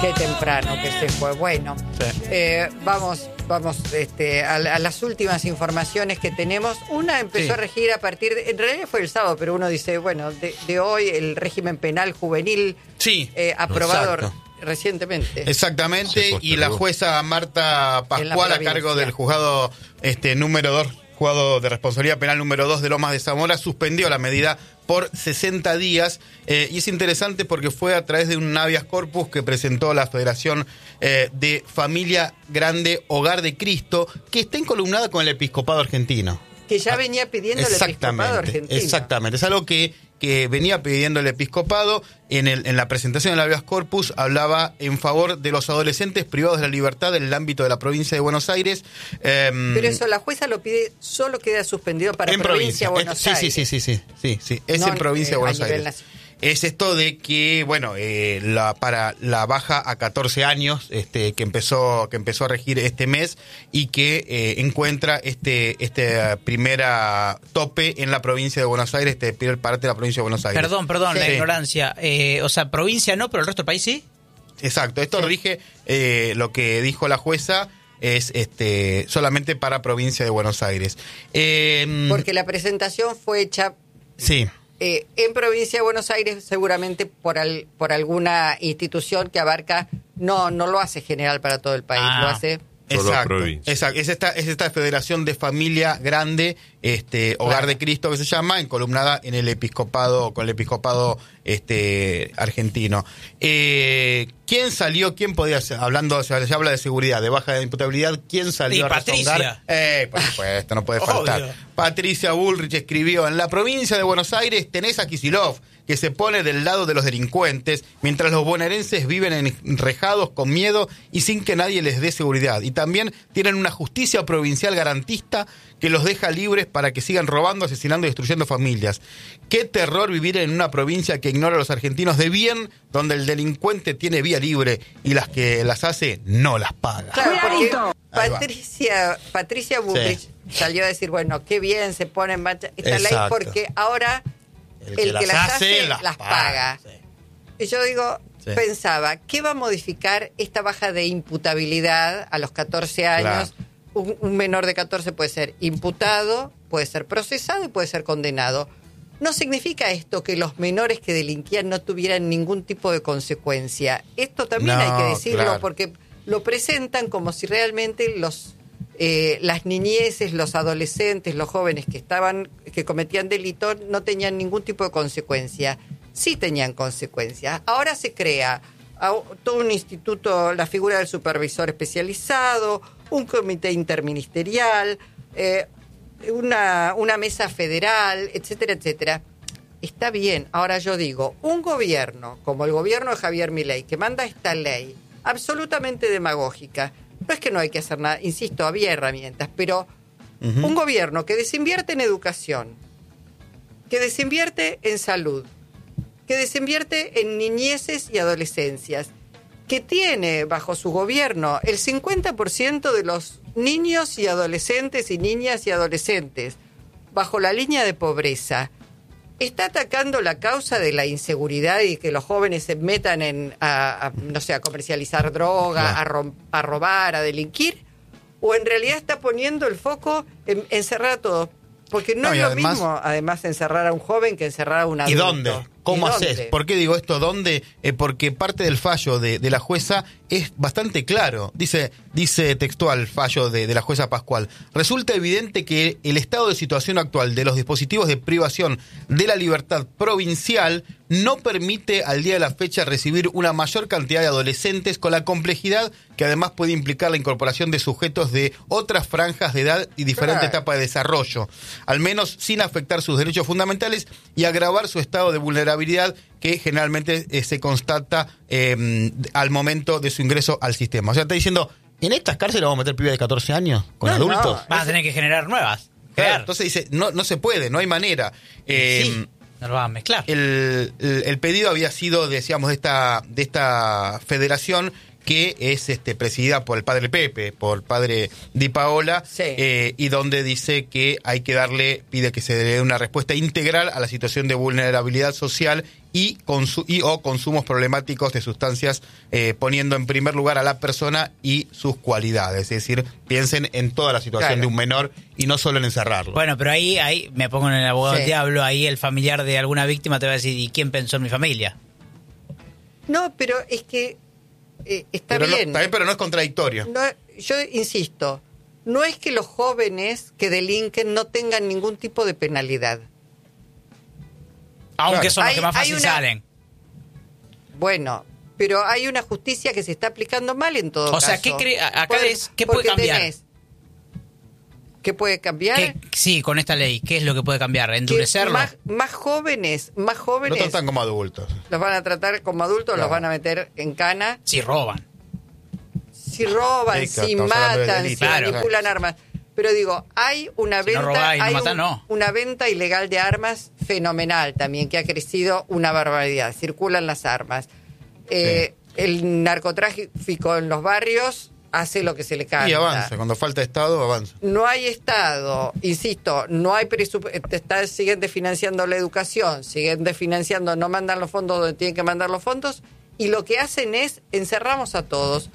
Qué temprano que se fue. Bueno, vamos a las últimas informaciones que tenemos. Una empezó a regir a partir de... En realidad fue el sábado, pero uno dice, bueno, de hoy el régimen penal juvenil aprobado recientemente. Exactamente, y la jueza Marta Pascual, a cargo del juzgado número 2, juzgado de responsabilidad penal número 2 de Lomas de Zamora, suspendió la medida por 60 días, y es interesante porque fue a través de un habeas corpus que presentó la Federación de Familia Grande Hogar de Cristo, que está encolumnada con el episcopado argentino. Que ya venía pidiendo el episcopado argentino. Exactamente, es algo que venía pidiendo el episcopado. En la presentación del habeas corpus hablaba en favor de los adolescentes privados de la libertad en el ámbito de la provincia de Buenos Aires. Pero eso la jueza lo pide, solo queda suspendido para provincia de Buenos Aires. Sí, es no en provincia de Buenos Aires. Es esto de que, bueno, para la baja a 14 años, que empezó a regir este mes, y que encuentra este primera tope en la provincia de Buenos Aires, este primer parte de la provincia de Buenos Aires. Perdón, la ignorancia. O sea, provincia no, pero el resto del país sí. Exacto, esto rige lo que dijo la jueza. Es solamente para provincia de Buenos Aires. Porque la presentación fue hecha... Sí. En provincia de Buenos Aires, seguramente por alguna institución que abarca, no lo hace general para todo el país, lo hace... Exacto. Es esta Federación de Familia Grande, Hogar de Cristo, que se llama, encolumnada en el episcopado, con el episcopado argentino. ¿Quién salió? ¿Quién podía ser? Hablando, se habla de seguridad, de baja de imputabilidad, ¿quién salió a rezongar? Por supuesto, no puede faltar. Obvio. Patricia Bullrich escribió: en la provincia de Buenos Aires tenés a Kicillof, que se pone del lado de los delincuentes, mientras los bonaerenses viven enrejados con miedo y sin que nadie les dé seguridad. Y también tienen una justicia provincial garantista que los deja libres para que sigan robando, asesinando y destruyendo familias. Qué terror vivir en una provincia que ignora a los argentinos de bien, donde el delincuente tiene vía libre y las que las hace no las paga. Claro, porque Patricia Bullrich salió a decir, bueno, qué bien se pone en marcha esta ley, porque ahora... El que las hace, las paga. Sí. Y yo pensaba, ¿qué va a modificar esta baja de imputabilidad a los 14 años? Claro. Un menor de 14 puede ser imputado, puede ser procesado y puede ser condenado. ¿No significa esto que los menores que delinquían no tuvieran ningún tipo de consecuencia? Esto también hay que decirlo, porque lo presentan como si realmente las niñeces, los adolescentes, los jóvenes que cometían delito no tenían ningún tipo de consecuencia. Sí tenían consecuencias. Ahora se crea todo un instituto, la figura del supervisor especializado, un comité interministerial, una mesa federal, etcétera, etcétera. Está bien. Ahora yo digo, un gobierno como el gobierno de Javier Milei, que manda esta ley absolutamente demagógica, no es que no hay que hacer nada, insisto, había herramientas, pero un gobierno que desinvierte en educación, que desinvierte en salud, que desinvierte en niñeces y adolescencias, que tiene bajo su gobierno el 50% de los niños y adolescentes y niñas y adolescentes bajo la línea de pobreza, está atacando la causa de la inseguridad y que los jóvenes se metan a comercializar droga, a robar, a delinquir, o en realidad está poniendo el foco en encerrar a todos. Porque no es lo mismo, además, encerrar a un joven que encerrar a un adulto. ¿Y dónde? ¿Cómo haces? ¿Por qué digo esto? ¿Dónde? Porque parte del fallo de la jueza es bastante claro. Dice textual el fallo de la jueza Pascual: resulta evidente que el estado de situación actual de los dispositivos de privación de la libertad provincial no permite al día de la fecha recibir una mayor cantidad de adolescentes, con la complejidad que además puede implicar la incorporación de sujetos de otras franjas de edad y diferente etapa de desarrollo, al menos sin afectar sus derechos fundamentales y agravar su estado de vulnerabilidad que generalmente se constata al momento de su ingreso al sistema. O sea, está diciendo, ¿en estas cárceles vamos a meter pibes de 14 años con adultos? Vas a tener que generar nuevas. Claro, entonces dice, no se puede, no hay manera. Sí, no lo vas a mezclar. El pedido había sido, decíamos, de esta federación, que es presidida por el padre Pepe, por el padre Di Paola, y donde dice que pide que se dé una respuesta integral a la situación de vulnerabilidad social y o consumos problemáticos de sustancias, poniendo en primer lugar a la persona y sus cualidades. Es decir, piensen en toda la situación de un menor y no solo en encerrarlo. Bueno, pero ahí me pongo en el abogado del diablo, ahí el familiar de alguna víctima te va a decir, ¿y quién pensó en mi familia? No, pero es que está pero bien. Pero no es contradictorio. No, yo insisto, no es que los jóvenes que delinquen no tengan ningún tipo de penalidad. Aunque son los que más fácil salen. Bueno, pero hay una justicia que se está aplicando mal en todo caso. O sea, ¿qué puede cambiar? ¿Qué puede cambiar? Sí, con esta ley, ¿qué es lo que puede cambiar? ¿Endurecerlo? Más jóvenes. Lo tratan como adultos. Los van a tratar como adultos, los van a meter en cana. Si roban. Si matan, si manipulan armas. Pero digo, hay una una venta ilegal de armas fenomenal también, que ha crecido una barbaridad. Circulan las armas. El narcotráfico en los barrios hace lo que se le canta. Y avanza, cuando falta Estado, avanza. No hay Estado, insisto, no hay presupuesto, siguen desfinanciando la educación, siguen desfinanciando, no mandan los fondos donde tienen que mandar los fondos, y lo que hacen es encerramos a todos.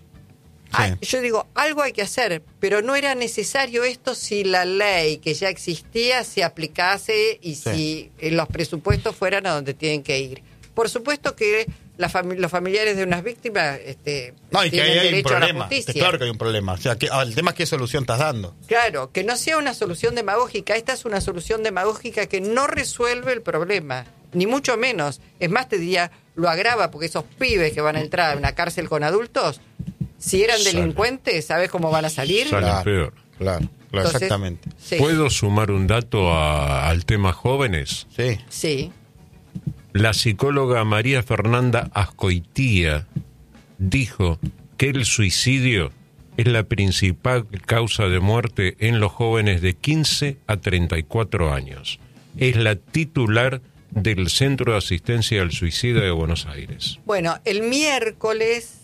Yo digo, algo hay que hacer, pero no era necesario esto si la ley que ya existía se aplicase y si los presupuestos fueran a donde tienen que ir. Por supuesto que los familiares de unas víctimas tienen derecho a la justicia. Claro que hay un problema. O sea, el tema es qué solución estás dando. Claro, que no sea una solución demagógica. Esta es una solución demagógica que no resuelve el problema, ni mucho menos. Es más, te diría, lo agrava, porque esos pibes que van a entrar a una cárcel con adultos, si eran delincuentes, ¿sabes cómo van a salir? Salen peor. Claro, entonces, exactamente. Sí. ¿Puedo sumar un dato al tema jóvenes? Sí. La psicóloga María Fernanda Azcoitía dijo que el suicidio es la principal causa de muerte en los jóvenes de 15 a 34 años. Es la titular del Centro de Asistencia al Suicidio de Buenos Aires. Bueno, el miércoles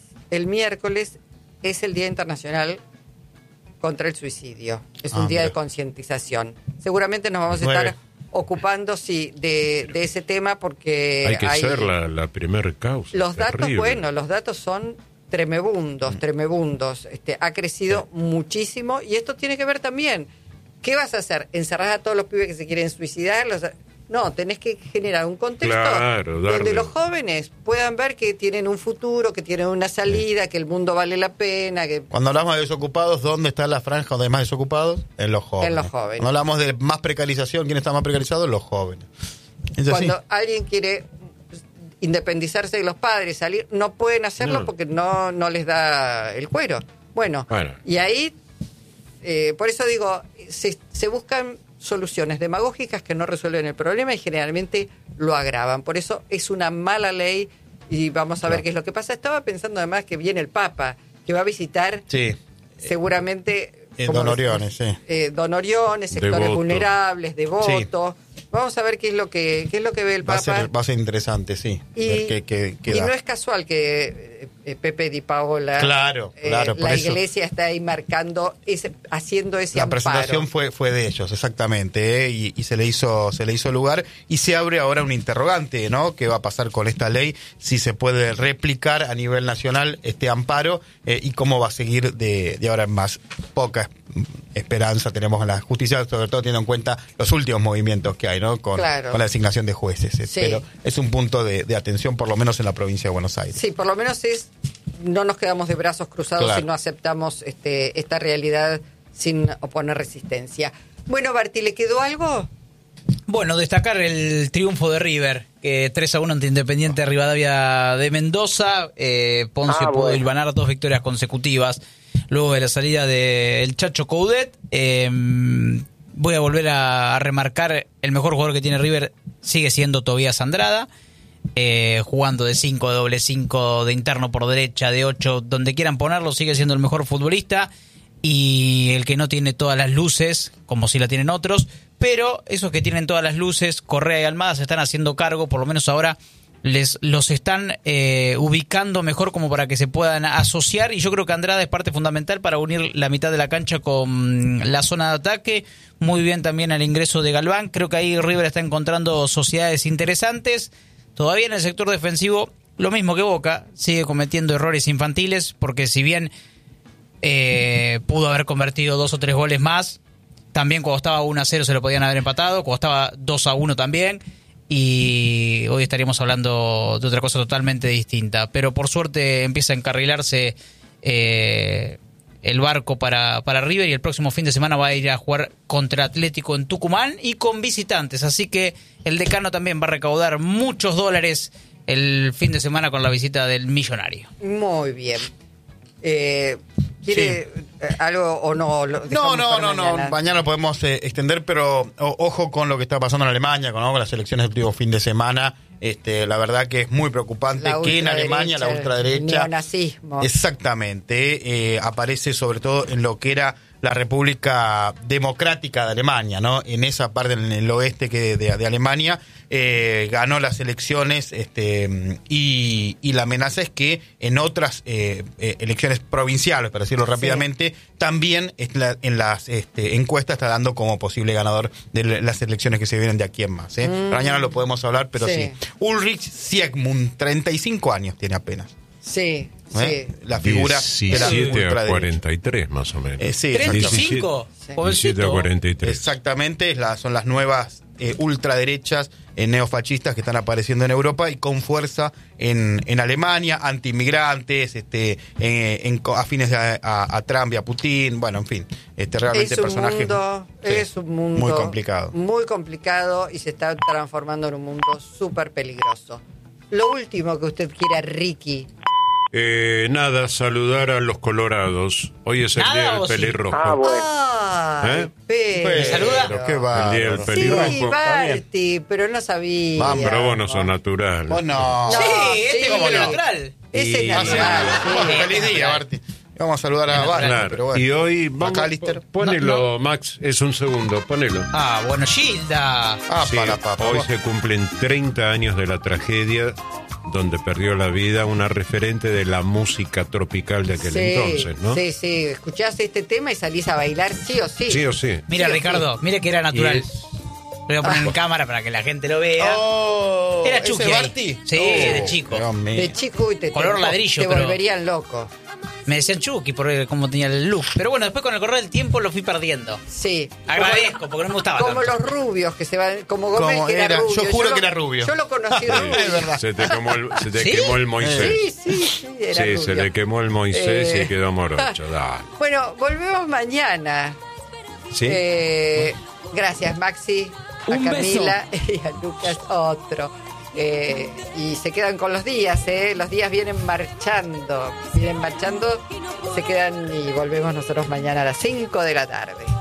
es el Día Internacional contra el Suicidio. Es un día de concientización. Seguramente nos vamos a estar ocupando de ese tema porque hay que ser la primer causa. Los datos son tremebundos. Ha crecido muchísimo y esto tiene que ver también. ¿Qué vas a hacer? ¿Encerrar a todos los pibes que se quieren suicidar? No, tenés que generar un contexto donde los jóvenes puedan ver que tienen un futuro, que tienen una salida, que el mundo vale la pena. Cuando hablamos de desocupados, ¿dónde está la franja donde hay más desocupados? En los jóvenes. Cuando hablamos de más precarización, ¿quién está más precarizado? Los jóvenes. Cuando alguien quiere independizarse de los padres, salir, no pueden hacerlo porque no les da el cuero. Bueno. Y ahí, por eso digo, se buscan soluciones demagógicas que no resuelven el problema y generalmente lo agravan. Por eso es una mala ley y vamos a ver qué es lo que pasa. Estaba pensando además que viene el Papa, que va a visitar seguramente Don Oriones, Don Oriones, sectores vulnerables, devotos. Vamos a ver qué es lo que ve el Papa. Va a ser interesante, sí. Y no es casual que Pepe Di Paola, la iglesia está ahí marcando, haciendo ese amparo. La presentación fue de ellos, exactamente, y se le hizo lugar, y se abre ahora un interrogante, ¿no? ¿Qué va a pasar con esta ley? Si se puede replicar a nivel nacional este amparo, y cómo va a seguir de ahora en más. Poca esperanza tenemos en la justicia, sobre todo teniendo en cuenta los últimos movimientos que hay, ¿no? Con la designación de jueces. Pero es un punto de atención, por lo menos en la provincia de Buenos Aires. Sí, por lo menos no nos quedamos de brazos cruzados y no aceptamos esta realidad sin oponer resistencia. Bueno, Barti, ¿le quedó algo? Bueno, destacar el triunfo de River, que 3-1 ante Independiente Rivadavia de Mendoza. Poncio pudo hilvanar 2 victorias consecutivas luego de la salida del Chacho Coudet. Voy a volver a remarcar, el mejor jugador que tiene River sigue siendo Tobías Andrada, jugando de 5, de doble 5, de interno por derecha, de 8, donde quieran ponerlo, sigue siendo el mejor futbolista y el que no tiene todas las luces, como si la tienen otros, pero esos que tienen todas las luces, Correa y Almada, se están haciendo cargo, por lo menos ahora los están ubicando mejor como para que se puedan asociar, y yo creo que Andrada es parte fundamental para unir la mitad de la cancha con la zona de ataque. Muy bien también al ingreso de Galván. Creo que ahí River está encontrando sociedades interesantes. Todavía en el sector defensivo, lo mismo que Boca, sigue cometiendo errores infantiles, porque si bien pudo haber convertido 2 o 3 goles más, también cuando estaba 1-0 se lo podían haber empatado, cuando estaba 2-1 también, y hoy estaríamos hablando de otra cosa totalmente distinta. Pero por suerte empieza a encarrilarse el barco para River, y el próximo fin de semana va a ir a jugar contra Atlético en Tucumán y con visitantes, así que el decano también va a recaudar muchos dólares el fin de semana con la visita del Millonario. Muy bien. ¿Quiere algo o no? No. Mañana podemos extender, pero ojo con lo que está pasando en Alemania, con las elecciones del último fin de semana. La verdad que es muy preocupante que en Alemania la ultraderecha, neonazismo, exactamente, aparece sobre todo en lo que era la República Democrática de Alemania, ¿no? En esa parte, en el oeste de Alemania, ganó las elecciones, y la amenaza es que en otras elecciones provinciales, para decirlo rápidamente, también en las encuestas está dando como posible ganador de las elecciones que se vienen de aquí en más. Mañana lo podemos hablar, pero sí. Ulrich Siegmund, 35 años tiene apenas. Sí. La figura 17 a 43 más o menos. Sí, 35, 17 a 43. Exactamente, son las nuevas ultraderechas neofascistas que están apareciendo en Europa y con fuerza en Alemania, anti-inmigrantes, afines a Trump y a Putin, bueno, en fin, realmente personajes. Es un mundo muy complicado. Muy complicado, y se está transformando en un mundo súper peligroso. Lo último que usted quiera, Ricky. Nada, saludar a los colorados. Hoy es el día del pelirrojo. Bueno. ¿Me saluda? ¿Qué va? El día del pelirrojo. Sí, Barty, pero no sabía. Vamos, pero vos no sos natural. Vos no. Sí, este es ¿cómo no? natural. Ese es natural. Feliz día, Barty. Vamos a saludar a Barty, Claro. pero bueno. Y hoy vamos, ponelo, Max, es un segundo, ponelo. Bueno, Gilda. Sí, hoy se cumplen 30 años de la tragedia donde perdió la vida una referente de la música tropical de aquel entonces, ¿no? Sí, escuchás este tema y salís a bailar sí o sí. Sí o sí. Mira, Sí o Ricardo, mire que era natural. Lo voy a poner en cámara para que la gente lo vea. Era Chucky. ¿Ese ahí. Barty? Sí, de chico. De chico, y Color ladrillo, te pero- volverían loco. Me decían Chucky por cómo tenía el look. Pero bueno, después con el correr del tiempo lo fui perdiendo. Sí. Agradezco, porque no me gustaba Como tanto. los rubios que se van, como Gómez, Como que era rubio. yo juro que era rubio. Yo lo conocí rubio. Es verdad. Se te ¿Sí? quemó el Moisés. Sí, era Sí, rubio. se le quemó el Moisés y quedó morocho. Dale. Bueno, volvemos mañana. ¿Sí? Gracias, Maxi, a Un Camila y a Lucas, otro. Y se quedan con los días, los días vienen marchando, se quedan, y volvemos nosotros mañana a las 5 de la tarde.